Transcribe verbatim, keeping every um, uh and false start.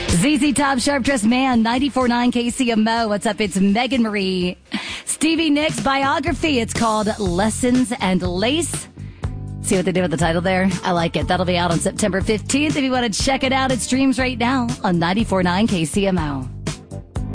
Z Z Top, Sharp Dressed Man, ninety-four point nine K C M O. What's up? It's Megan Marie. Stevie Nicks biography. It's called Lessons and Lace. See what they did with the title there? I like it. That'll be out on September fifteenth. If you want to check it out, it streams right now on ninety-four point nine K C M O.